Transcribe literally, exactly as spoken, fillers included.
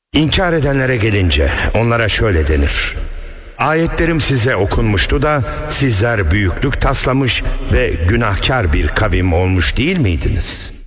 İnkar edenlere gelince onlara şöyle denir: ayetlerim size okunmuştu da sizler büyüklük taslamış ve günahkar bir kavim olmuş değil miydiniz?